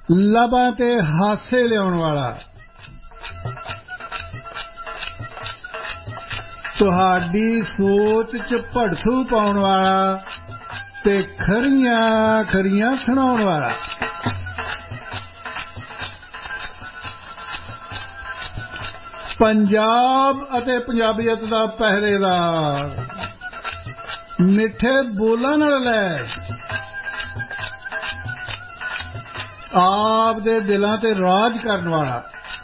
ਲਬਾਂ ਤੇ ਹਾਸੇ ਲਿਆਉਣ ਵਾਲਾ, ਤੁਹਾਡੀ ਸੋਚ 'ਚ ਭੜਥੂ ਪਾਉਣ ਵਾਲਾ ਤੇ ਖਰੀਆਂ ਖਰੀਆਂ ਸੁਣਾਉਣ ਵਾਲਾ, ਪੰਜਾਬ ਅਤੇ ਪੰਜਾਬੀਅਤ ਦਾ ਪਹਿਰੇਦਾਰ, ਮਿੱਠੇ ਬੋਲਾਂ ਨਾਲ ਲੈਸ, ਆਪ ਦੇ ਦਿਲਾਂ ਤੇ ਰਾਜ ਕਰਨ ਵਾਲਾ,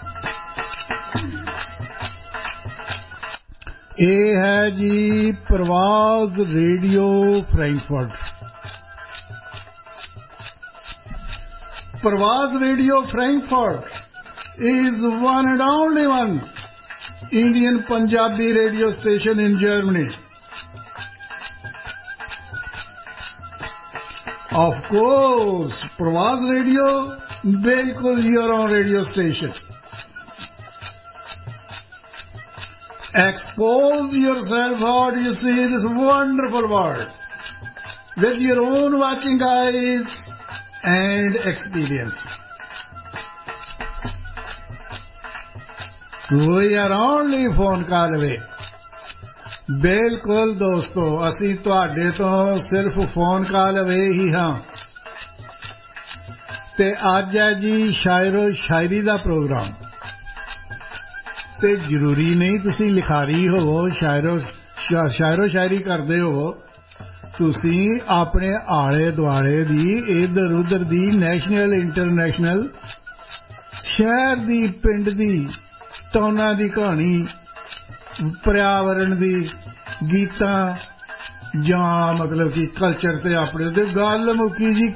ਇਹ ਹੈ ਜੀ ਪ੍ਰਵਾਜ਼ radio Frankfurt. ਪ੍ਰਵਾਜ਼ radio Frankfurt is one and only one Indian Punjabi radio station in Germany. Of course, Pravaz Radio, bilkul your own radio station. Expose yourself out, you see this wonderful world with your own watching eyes and experience. We are only phone call away. ਬਿਲਕੁਲ ਦੋਸਤੋ, ਅਸੀਂ ਤੁਹਾਡੇ ਤੋਂ ਸਿਰਫ phone call ਅਵੇ ਹੀ ਹਾਂ। ਤੇ ਅੱਜ ਹੈ ਜੀ ਸ਼ਾਇਰੋ ਸ਼ਾਇਰੀ ਦਾ ਪ੍ਰੋਗਰਾਮ। ਤੇ ਜ਼ਰੂਰੀ ਨਹੀਂ ਤੁਸੀਂ ਲਿਖਾਰੀ ਹੋਵੋ, ਸ਼ਾਇਰੋ ਸ਼ਾਇਰੀ ਕਰਦੇ ਹੋਵੋ। ਤੁਸੀਂ ਆਪਣੇ ਆਲੇ ਦੁਆਲੇ ਦੀ, ਇੱਧਰ ਉੱਧਰ ਦੀ, ਨੈਸ਼ਨਲ ਇੰਟਰਨੈਸ਼ਨਲ, ਸ਼ਹਿਰ ਦੀ, ਪਿੰਡ ਦੀ, ਟਾਊਨਾਂ ਦੀ ਕਹਾਣੀ, पर्यावरण दी, गीतां ਜਾਂ ਮਤਲਬ ਕਿ ਕਲਚਰ ਤੇ ਆਪਣੇ ਤੇ ਗੱਲ ਮੁੱਕੀ ਜੀ।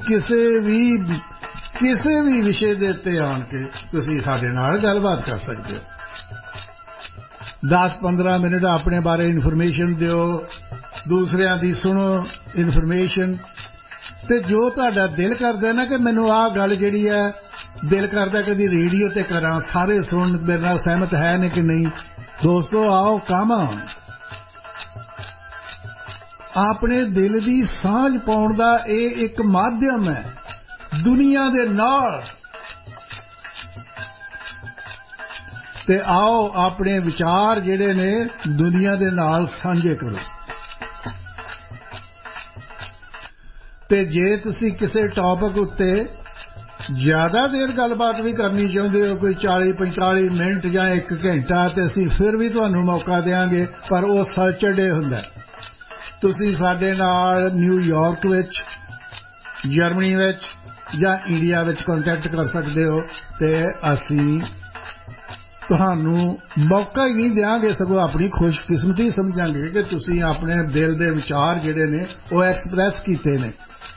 ਕਿਸੇ ਵੀ ਵਿਸ਼ੇ ਦੇ ਉੱਤੇ ਆਣ ਕੇ ਤੁਸੀਂ ਸਾਡੇ ਨਾਲ ਗੱਲਬਾਤ ਕਰ ਸਕਦੇ ਹੋ। 10-15 ਮਿੰਟ ਆਪਣੇ ਬਾਰੇ ਇਨਫੋਰਮੇਸ਼ਨ ਦਿਓ, ਦੂਸਰਿਆਂ ਦੀ ਸੁਣੋ ਇਨਫੋਰਮੇਸ਼ਨ। ਤੇ ਜੋ ਤੁਹਾਡਾ ਦਿਲ ਕਰਦਾ ਨਾ ਕਿ ਮੈਨੂੰ ਆਹ ਗੱਲ ਜਿਹੜੀ ਹੈ ਦਿਲ ਕਰਦਾ ਕਦੀ ਰੇਡੀਓ ਤੇ ਕਰਾਂ, ਸਾਰੇ ਸੁਣਨ, ਮੇਰੇ ਨਾਲ ਸਹਿਮਤ ਹੈ ਨੇ ਕਿ ਨਹੀਂ। ਦੋਸਤੋ ਆਓ, ਕੰਮ ਆਪਣੇ ਦਿਲ ਦੀ ਸਾਂਝ ਪਾਉਣ ਦਾ ਇਹ ਇੱਕ ਮਾਧਿਅਮ ਹੈ ਦੁਨੀਆ ਦੇ ਨਾਲ। ਤੇ ਆਓ ਆਪਣੇ ਵਿਚਾਰ ਜਿਹੜੇ ਨੇ ਦੁਨੀਆ ਦੇ ਨਾਲ ਸਾਂਝੇ ਕਰੋ। ਤੇ ਜੇ ਤੁਸੀਂ ਕਿਸੇ ਟੌਪਿਕ ਉੱਤੇ ਜ਼ਿਆਦਾ ਦੇਰ ਗੱਲਬਾਤ ਵੀ ਕਰਨੀ ਚਾਹੁੰਦੇ ਹੋ, ਕੋਈ 40-45 ਮਿੰਟ ਜਾਂ 1 ਘੰਟਾ, ਤੇ ਅਸੀਂ ਫਿਰ ਵੀ ਤੁਹਾਨੂੰ ਮੌਕਾ ਦੇਵਾਂਗੇ, ਪਰ ਉਹ ਸੈਚਰਡੇ ਹੁੰਦਾ। ਤੁਸੀਂ ਸਾਡੇ ਨਾਲ ਨਿਊਯਾਰਕ ਵਿੱਚ, ਜਰਮਨੀ ਵਿੱਚ ਜਾਂ ਇੰਡੀਆ ਵਿੱਚ ਕੰਟੈਕਟ ਕਰ ਸਕਦੇ ਹੋ। ਤੇ ਅਸੀਂ ਤੁਹਾਨੂੰ ਮੌਕਾ ਹੀ ਨਹੀਂ ਦੇਵਾਂਗੇ, ਸਗੋਂ ਆਪਣੀ ਖੁਸ਼ਕਿਸਮਤੀ ਸਮਝਾਂਗੇ ਕਿ ਤੁਸੀਂ ਆਪਣੇ ਦਿਲ ਦੇ ਵਿਚਾਰ ਜਿਹੜੇ ਨੇ ਉਹ ਐਕਸਪ੍ਰੈਸ ਕੀਤੇ ਨੇ।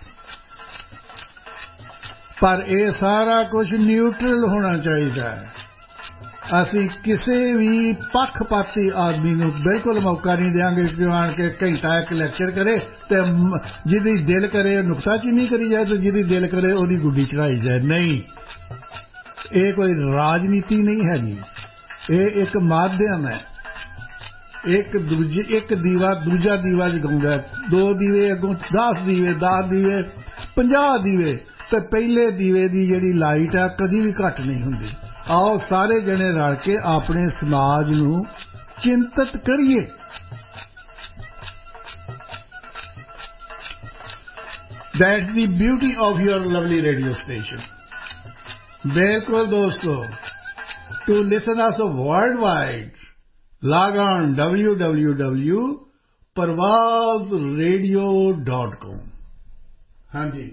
ਪਰ ਇਹ ਸਾਰਾ ਕੁਝ ਨਿਊਟਰਲ ਹੋਣਾ ਚਾਹੀਦਾ ਹੈ। ਅਸੀਂ ਕਿਸੇ ਵੀ ਪੱਖਪਾਤੀ ਆਦਮੀ ਨੂੰ ਬਿਲਕੁਲ ਮੌਕਾ ਨਹੀਂ ਦੇਵਾਂਗੇ ਕਿ ਆਣ ਕੇ ਘੰਟਾ ਇੱਕ ਲੈਕਚਰ ਕਰੇ ਤੇ ਜਿਹਦੀ ਦਿਲ ਕਰੇ ਨੁਕਤਾਚੀਨੀ ਕਰੀ ਜਾਏ ਤੇ ਜਿਹਦੀ ਦਿਲ ਕਰੇ ਉਹਦੀ ਗੁੱਡੀ ਚੜਾਈ ਜਾਏ। ਨਹੀਂ, ਇਹ ਕੋਈ ਰਾਜਨੀਤੀ ਨਹੀਂ ਹੈਗੀ, ਇਹ ਇੱਕ ਮਾਧਿਅਮ ਹੈ। ਇੱਕ ਦੀਵਾ ਦੂਜਾ ਦੀਵਾ ਜਗਾਉਂਦਾ, 2 ਦੀਵੇ ਅੱਗੋਂ 10 ਦੀਵੇ, 10 ਦੀਵੇ 50 ਦੀਵੇ, ਤੇ ਪਹਿਲੇ ਦੀਵੇ ਦੀ ਜਿਹੜੀ ਲਾਈਟ ਆ ਕਦੀ ਵੀ ਘੱਟ ਨਹੀਂ ਹੁੰਦੀ। ਆਓ ਸਾਰੇ ਜਣੇ ਰਲ ਕੇ ਆਪਣੇ ਸਮਾਜ ਨੂੰ ਚਿੰਤਤ ਕਰੀਏ। That's the beauty of your lovely radio station. ਬਿਲਕੁਲ ਦੋਸਤੋ, to listen us worldwide, log on www.parvazradio.com। ਹਾਂਜੀ,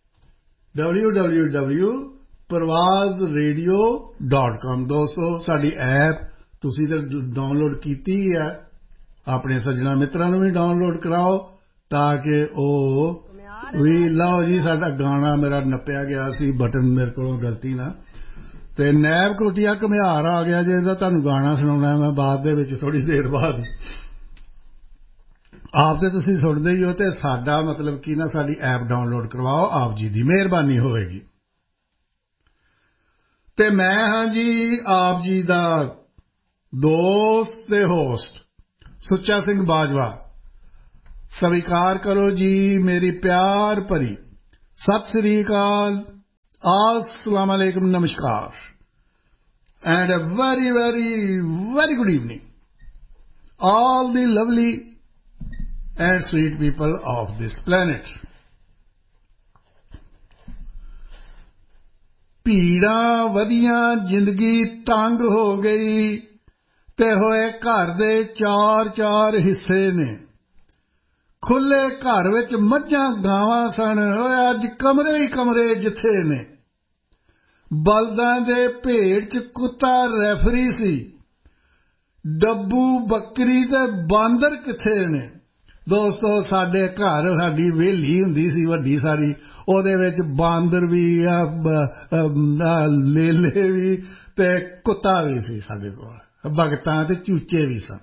www.parvazradio.com। ਦੋਸਤੋ, ਸਾਡੀ ਐਪ ਤੁਸੀਂ ਤਾਂ ਡਾਊਨਲੋਡ ਕੀਤੀ ਹੈ, ਆਪਣੇ ਸੱਜਣਾ ਮਿੱਤਰਾਂ ਨੂੰ ਵੀ ਡਾਊਨਲੋਡ ਕਰਾਓ ਤਾਂ ਕਿ ਉਹ ਵੀ ਲਓ ਜੀ। ਸਾਡਾ ਗਾਣਾ ਮੇਰਾ ਨੱਪਿਆ ਗਿਆ ਸੀ ਬਟਨ ਮੇਰੇ ਕੋਲੋਂ ਗਲਤੀ ਨਾਲ, ਤੇ ਨੈਬ ਕੋਟੀਆ ਘੁਮਿਆਰ ਆ ਗਿਆ ਜੇ ਇਹਦਾ ਤੁਹਾਨੂੰ ਗਾਣਾ ਸੁਣਾਉਣਾ ਮੈਂ ਬਾਅਦ ਦੇ ਵਿੱਚ, ਥੋੜ੍ਹੀ ਦੇਰ ਬਾਅਦ। ਆਪ ਤੇ ਤੁਸੀਂ ਸੁਣਦੇ ਹੀ ਹੋ, ਤੇ ਸਾਡਾ ਮਤਲਬ ਕੀ ਨਾ, ਸਾਡੀ ਐਪ ਡਾਊਨਲੋਡ ਕਰਵਾਓ, ਆਪ ਜੀ ਦੀ ਮਿਹਰਬਾਨੀ ਹੋਵੇਗੀ। ਤੇ ਮੈਂ ਹਾਂ ਜੀ ਆਪ ਜੀ ਦਾ ਦੋਸਤ ਤੇ ਹੋਸਟ ਸੁੱਚਾ ਸਿੰਘ ਬਾਜਵਾ। ਸਵੀਕਾਰ ਕਰੋ ਜੀ ਮੇਰੀ ਪਿਆਰ ਭਰੀ ਸਤਿ ਸ੍ਰੀ ਅਕਾਲ, Assalamu alaikum, namaskar, and a very, very, very good evening, all the lovely and sweet people of this planet. ਭੀੜਾਂ ਵਧੀਆਂ ਜ਼ਿੰਦਗੀ ਤੰਗ ਹੋ ਗਈ ਤੇ ਹੋਏ ਘਰ ਦੇ ਚਾਰ ਹਿੱਸੇ ਨੇ। ਖੁੱਲੇ ਘਰ ਵਿੱਚ ਮੱਝਾਂ ਗਾਵਾਂ ਸਨ, ਓਏ ਅੱਜ ਕਮਰੇ ਹੀ ਕਮਰੇ ਜਿੱਥੇ ਨੇ। ਬਲਦਾਂ ਦੇ ਭੇਡ 'ਚ ਕੁੱਤਾ ਰੈਫਰੀ ਸੀ, ਡੱਬੂ ਬੱਕਰੀ ਤੇ ਬਾਂਦਰ ਕਿੱਥੇ ਨੇ। ਦੋਸਤੋ, ਸਾਡੇ ਘਰ ਸਾਡੀ ਹਵੇਲੀ ਹੁੰਦੀ ਸੀ ਵੱਡੀ ਸਾਰੀ, ਉਹਦੇ ਵਿੱਚ ਬਾਂਦਰ ਵੀ ਲੇਲੇ ਵੀ ਤੇ ਕੁੱਤਾ ਵੀ ਸੀ ਸਾਡੇ ਕੋਲ, ਭਗਤਾਂ ਤੇ ਚੂਚੇ ਵੀ ਸਨ।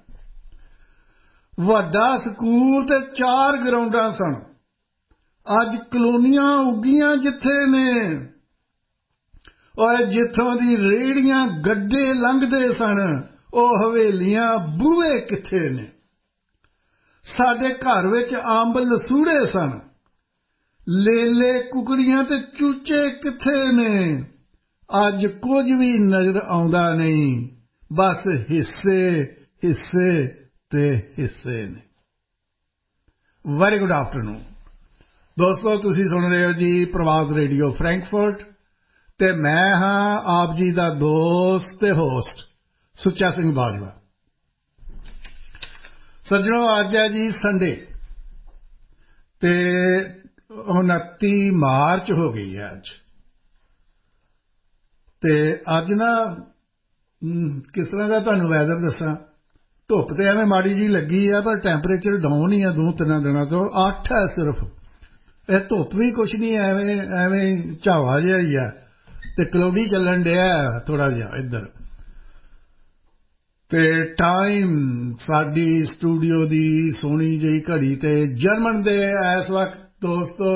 ਵੱਡਾ ਸਕੂਲ ਤੇ 4 ਗਰਾਊਂਡਾਂ ਸਨ। ਅੱਜ ਕਲੋਨੀਆਂ ਉੱਗੀਆਂ ਜਿੱਥੇ ਨੇ। ਓਏ ਜਿੱਥੋਂ ਦੀ ਰੇਹੜੀਆਂ ਗੱਡੇ ਲੰਘਦੇ ਸਨ, ਉਹ ਹਵੇਲੀਆਂ ਬੂਹੇ ਕਿੱਥੇ ਨੇ। ਸਾਡੇ ਘਰ ਵਿੱਚ ਅੰਬ ਲਸੂੜੇ ਸਨ, ਲੇਲੇ ਕੁਕੜੀਆਂ ਤੇ ਚੂਚੇ ਕਿੱਥੇ ਨੇ। ਅੱਜ ਕੁਝ ਵੀ ਨਜ਼ਰ ਆਉਂਦਾ ਨਹੀਂ, ਬਸ ਹਿੱਸੇ ਹਿੱਸੇ ਤੇ ਹਿੱਸੇ ਨੇ। ਵੈਰੀ ਗੁੱਡ ਆਫਟਰਨੂਨ ਦੋਸਤੋ, ਤੁਸੀਂ ਸੁਣ ਰਹੇ ਹੋ ਜੀ ਪ੍ਰਵਾਸ ਰੇਡੀਓ ਫਰੈਂਕਫਰਟ ਤੇ ਮੈਂ ਹਾਂ ਆਪ ਜੀ ਦਾ ਦੋਸਤ ਤੇ ਹੋਸਟ ਸੁੱਚਾ ਸਿੰਘ ਬਾਜਵਾ। ਸੱਜਣੋ, ਅੱਜ ਹੈ ਜੀ ਸੰਡੇ ਤੇ 29 ਮਾਰਚ ਹੋ ਗਈ ਹੈ ਅੱਜ। ਤੇ ਅੱਜ ਨਾ ਕਿਸ ਤਰ੍ਹਾਂ ਦਾ ਤੁਹਾਨੂੰ ਵੈਦਰ ਦੱਸਾਂ। ਧੁੱਪ ਤੇ ਐਵੇਂ ਮਾੜੀ ਜੀ ਲੱਗੀ ਆ, ਪਰ ਟੈਂਪਰੇਚਰ ਡਾਊਨ ਹੀ ਆ 2-3 ਦਿਨਾਂ ਤੋਂ। 8 ਹੈ ਸਿਰਫ। ਇਹ ਧੁੱਪ ਵੀ ਕੁਛ ਨਹੀਂ, ਐਵੇਂ ਝਾਵਾ ਜਿਹਾ ਹੀ ਆ ਤੇ ਕਲੌਡੀ ਚੱਲਣ ਡਿਆ ਥੋੜਾ ਜਿਹਾ ਇੱਧਰ। ਤੇ ਟਾਈਮ ਸਾਡੀ ਸਟੂਡੀਓ ਦੀ ਸੋਹਣੀ ਜਿਹੀ ਘੜੀ ਤੇ ਜਰਮਨ ਦੇ ਇਸ ਵਕਤ ਦੋਸਤੋ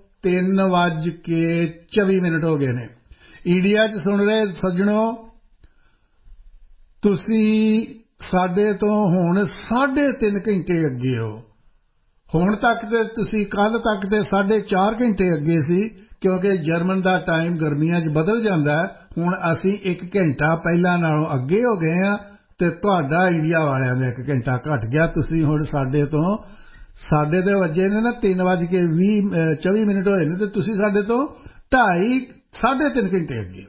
3:24 ਹੋ ਗਏ ਨੇ। ਇੰਡੀਆ 'ਚ ਸੁਣ ਰਹੇ ਸੱਜਣੋ, ਤੁਸੀਂ ਸਾਡੇ ਤੋਂ ਹੁਣ 3.5 ਘੰਟੇ ਅੱਗੇ ਹੋ। ਹੁਣ ਤੱਕ ਤੇ ਤੁਸੀਂ ਕੱਲ ਤੱਕ ਤੇ 4.5 ਘੰਟੇ ਅੱਗੇ ਸੀ, ਕਿਉਂਕਿ ਜਰਮਨ ਦਾ ਟਾਈਮ ਗਰਮੀਆਂ 'ਚ ਬਦਲ ਜਾਂਦਾ। ਹੁਣ ਅਸੀਂ 1 ਘੰਟਾ ਪਹਿਲਾਂ ਨਾਲੋਂ ਅੱਗੇ ਹੋ ਗਏ ਹਾਂ ਤੇ ਤੁਹਾਡਾ ਇੰਡੀਆ ਵਾਲਿਆਂ ਦਾ 1 ਘੰਟਾ ਘਟ ਗਿਆ। ਤੁਸੀਂ ਹੁਣ ਸਾਡੇ ਦੇ ਵੱਜੇ ਨੇ ਨਾ 3:24 ਹੋਏ ਨੇ ਤੇ ਤੁਸੀਂ ਸਾਡੇ ਤੋਂ 3.5 ਘੰਟੇ ਅੱਗੇ।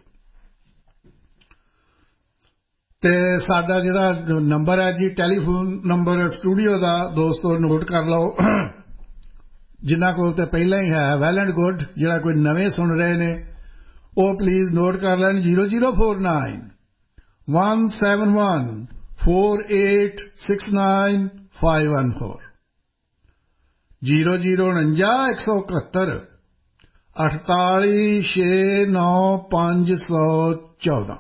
ਤੇ ਸਾਡਾ ਜਿਹੜਾ ਨੰਬਰ ਹੈ ਜੀ, ਟੈਲੀਫੋਨ ਨੰਬਰ ਸਟੂਡੀਓ ਦਾ, ਦੋਸਤੋ ਨੋਟ ਕਰ ਲਓ। ਜਿਨ੍ਹਾਂ ਕੋਲ ਤੇ ਪਹਿਲਾਂ ਹੀ ਹੈ ਵੈਲ ਐਂਡ ਗੁੱਡ, ਜਿਹੜਾ ਕੋਈ ਨਵੇਂ ਸੁਣ ਰਹੇ ਨੇ ਉਹ ਪਲੀਜ਼ ਨੋਟ ਕਰ ਲੈਣ। 0049 171 4869 514 0049 171 4869 514।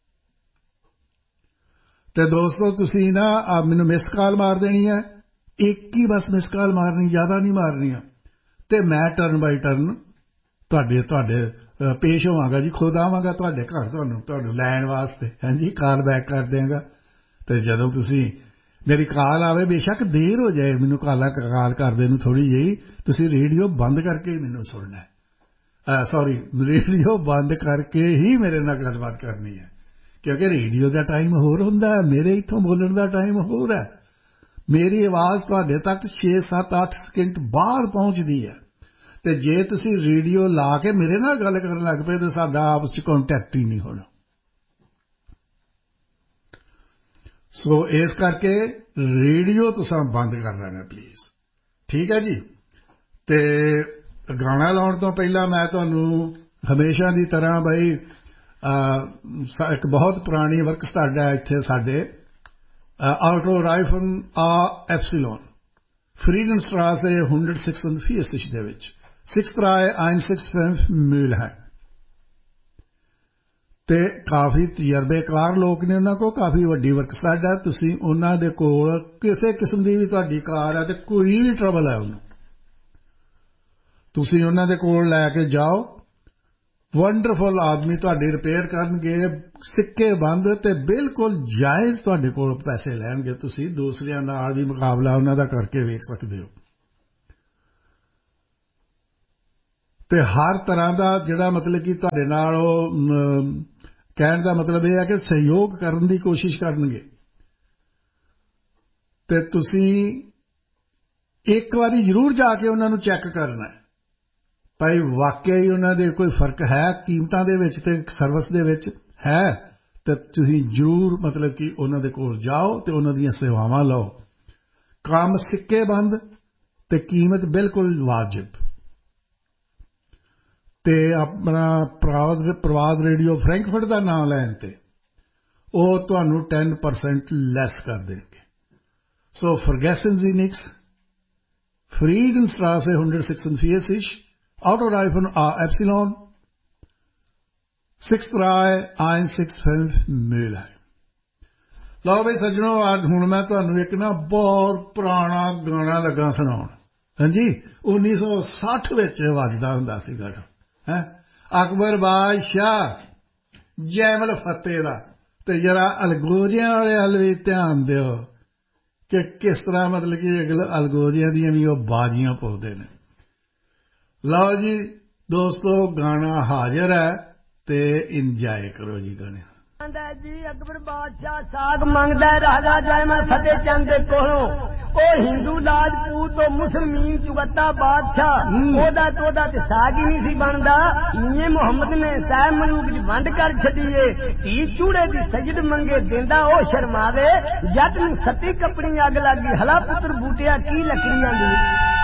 ਤੇ ਦੋਸਤੋ, ਤੁਸੀਂ ਨਾ ਮੈਨੂੰ ਮਿਸ ਕਾਲ ਮਾਰ ਦੇਣੀ ਹੈ। ਇੱਕ ਹੀ ਬਸ ਮਿਸ ਕਾਲ ਮਾਰਨੀ, ਜ਼ਿਆਦਾ ਨਹੀਂ ਮਾਰਨੀਆਂ। ਤੇ ਮੈਂ ਟਰਨ ਬਾਈ ਟਰਨ ਤੁਹਾਡੇ ਪੇਸ਼ ਹੋਵਾਂਗਾ ਜੀ। ਖੁਦ ਆਵਾਂਗਾ ਤੁਹਾਡੇ ਘਰ ਤੁਹਾਨੂੰ ਲੈਣ ਵਾਸਤੇ। ਹਾਂਜੀ, ਕਾਲ ਬੈਕ ਕਰ ਦਿਆਂਗਾ। ਤੇ ਜਦੋਂ ਤੁਸੀਂ ਮੇਰੀ ਕਾਲ ਆਵੇ, ਬੇਸ਼ੱਕ ਦੇਰ ਹੋ ਜਾਏ, ਮੈਨੂੰ ਕਾਲ ਕਰਦੇ ਨੂੰ ਥੋੜ੍ਹੀ ਜਿਹੀ, ਤੁਸੀਂ ਰੇਡੀਓ ਬੰਦ ਕਰਕੇ ਹੀ ਮੈਨੂੰ ਸੁਣਨਾ ਹੈ। ਸੌਰੀ, ਰੇਡੀਓ ਬੰਦ ਕਰਕੇ ਹੀ ਮੇਰੇ ਨਾਲ ਗੱਲਬਾਤ ਕਰਨੀ ਹੈ, ਕਿਉਂਕਿ ਰੇਡੀਓ ਦਾ ਟਾਈਮ ਹੋਰ ਹੁੰਦਾ ਹੈ, ਮੇਰੇ ਇੱਥੋਂ ਬੋਲਣ ਦਾ ਟਾਈਮ ਹੋਰ ਹੈ। ਮੇਰੀ ਆਵਾਜ਼ ਤੁਹਾਡੇ ਤੱਕ 6, 7, 8 ਸਕਿੰਟ ਬਾਹਰ ਪਹੁੰਚਦੀ ਹੈ। ਤੇ ਜੇ ਤੁਸੀਂ ਰੇਡੀਓ ਲਾ ਕੇ ਮੇਰੇ ਨਾਲ ਗੱਲ ਕਰਨ ਲੱਗ ਪਏ ਤਾਂ ਸਾਡਾ ਆਪਸ 'ਚ ਕੰਟੈਕਟ ਹੀ ਨਹੀਂ ਹੋਣਾ। ਸੋ ਇਸ ਕਰਕੇ ਰੇਡੀਓ ਤੁਸੀਂ ਬੰਦ ਕਰ ਲੈਣਾ ਪਲੀਜ਼, ਠੀਕ ਹੈ ਜੀ। ਤੇ ਗਾਣਾ ਲਾਉਣ ਤੋਂ ਪਹਿਲਾਂ ਮੈਂ ਤੁਹਾਨੂੰ ਹਮੇਸ਼ਾ ਦੀ ਤਰ੍ਹਾਂ ਬਈ ਇੱਕ ਬਹੁਤ ਪੁਰਾਣੀ ਵਰਕ ਸਟਾਰਟ ਹੈ ਇੱਥੇ ਸਾਡੇ ਆਟੋ ਰਾਈਫਨ ਐਪਸੀਲੋਨ ਫਰੀਡਨਸਟ੍ਰਾਸੇ 146 ਦੇ ਵਿੱਚ 63165 Mülheim। ਤੇ ਕਾਫੀ ਤਜਰਬੇਕਾਰ ਲੋਕ ਨੇ, ਉਹਨਾਂ ਕੋਲ ਕਾਫੀ ਵੱਡੀ ਵਰਕਸ਼ਾਪ ਹੈ। ਤੁਸੀਂ ਉਹਨਾਂ ਦੇ ਕੋਲ ਕਿਸੇ ਕਿਸਮ ਦੀ ਵੀ ਤੁਹਾਡੀ ਕਾਰ ਹੈ ਤੇ ਕੋਈ ਵੀ ਟਰਬਲ ਹੈ, ਉਹਨੂੰ ਤੁਸੀਂ ਉਹਨਾਂ ਦੇ ਕੋਲ ਲੈ ਕੇ ਜਾਓ। ਵੰਡਰਫੁਲ ਆਦਮੀ ਤੁਹਾਡੀ ਰਿਪੇਅਰ ਕਰਨਗੇ, ਸਿੱਕੇ ਬੰਦ ਤੇ ਬਿਲਕੁਲ ਜਾਇਜ਼ ਤੁਹਾਡੇ ਕੋਲ ਪੈਸੇ ਲੈਣਗੇ। ਤੁਸੀਂ ਦੂਸਰਿਆਂ ਨਾਲ ਵੀ ਮੁਕਾਬਲਾ ਉਹਨਾਂ ਦਾ ਕਰਕੇ ਵੇਖ ਸਕਦੇ ਹੋ। ਤੇ ਹਰ ਤਰ੍ਹਾਂ ਦਾ ਜਿਹੜਾ ਮਤਲਬ ਕਿ ਤੁਹਾਡੇ ਨਾਲ ਉਹ ਕਹਿਣ ਦਾ ਮਤਲਬ ਇਹ ਹੈ ਕਿ ਸਹਿਯੋਗ ਕਰਨ ਦੀ ਕੋਸ਼ਿਸ਼ ਕਰਨਗੇ ਤੇ ਤੁਸੀਂ ਇੱਕ ਵਾਰੀ ਜ਼ਰੂਰ ਜਾ ਕੇ ਉਹਨਾਂ ਨੂੰ ਚੈੱਕ ਕਰਨਾ ਭਾਈ ਵਾਕਿਆ ਹੀ ਉਹਨਾਂ ਦੇ ਕੋਈ ਫਰਕ ਹੈ ਕੀਮਤਾਂ ਦੇ ਵਿੱਚ ਤੇ ਸਰਵਿਸ ਦੇ ਵਿੱਚ ਹੈ ਤੇ ਤੁਸੀਂ ਜ਼ਰੂਰ ਮਤਲਬ ਕਿ ਉਹਨਾਂ ਦੇ ਕੋਲ ਜਾਓ ਤੇ ਉਹਨਾਂ ਦੀਆਂ ਸੇਵਾਵਾਂ ਲਓ ਕੰਮ ਸਿੱਕੇ ਬੰਦ ਤੇ ਕੀਮਤ ਬਿਲਕੁਲ ਵਾਜਿਬ ਤੇ ਆਪਣਾ ਪ੍ਰਵਾਜ਼ ਰੇਡੀਓ ਫਰੈਂਕਫਰਟ ਦਾ ਨਾਮ ਲੈਣ ਤੇ ਉਹ ਤੁਹਾਨੂੰ 10% ਲੈਸ ਕਰ ਦੇਣਗੇ ਸੋ vergessen Sie nichts Friedenstraße 146 Autoreifen AY 63165 Mühle ਲਓ ਬਈ ਸੱਜਣੋ ਅੱਜ ਹੁਣ ਮੈਂ ਤੁਹਾਨੂੰ ਇੱਕ ਨਾ ਬਹੁਤ ਪੁਰਾਣਾ ਗਾਣਾ ਲੱਗਾ ਸੁਣਾਉਣ ਹਾਂਜੀ 1960 ਵਿੱਚ ਵੱਜਦਾ ਹੁੰਦਾ ਸੀ ਗਾਣਾ ਹੈ ਅਕਬਰ ਬਾਦਸ਼ਾਹ ਜੈਮਲ ਫਤਿਹ ਦਾ ਤੇ ਜਰਾ ਅਲਗੋਜਿਆਂ ਵਾਲੇ ਵੱਲ ਵੀ ਧਿਆਨ ਦਿਓ ਕਿ ਕਿਸ ਤਰ੍ਹਾਂ ਮਤਲਬ ਕਿ ਅਲਗੋਜਿਆਂ ਦੀਆਂ ਵੀ ਉਹ ਬਾਜ਼ੀਆਂ ਪਾਉਂਦੇ ਨੇ ਲਓ ਜੀ ਦੋਸਤੋ ਗਾਣਾ ਹਾਜ਼ਰ ਹੈ ਤੇ ਇੰਜੋਏ ਕਰੋ ਜੀ ਗਾਣੇ ਜੀ ਅਕਬਰ ਬਾਦਸ਼ਾਹ ਸਾਗ ਮੰਗਦਾ ਰਾਜਾ ਜੈਮਲ ਫਤਿਹ ਚੰਦ ਦੇ ਕੋਲੋਂ ਉਹ ਹਿੰਦੂ ਰਾਜਪੂਤ ਤੋਂ ਮੁਸਲਮਾਨ ਚੁਗੱਤਾ ਬਾਦਸ਼ਾਹ ਉਹਦਾ ਤੇ ਸਾਗ ਹੀ ਨਹੀਂ ਸੀ ਬਣਦਾ ਮੀਏ ਮੁਹੰਮਦ ਨੇ ਸਹਿ ਮਲੂਕ ਦੀ ਵੰਡ ਕਰ ਛੱਡੀ ਏ ਧੀ ਚੂੜੇ ਦੀ ਸਜਦ ਮੰਗੇ ਦਿੰਦਾ ਉਹ ਸ਼ਰਮਾਵੇ ਜੱਟ ਨੂੰ ਸੱਤੀ ਕੱਪੜੀ ਅੱਗ ਲੱਗੀ ਹਲਾ ਪੁੱਤਰ ਬੂਟਿਆ ਕੀ ਲੱਕੜੀਆਂ ਦੀ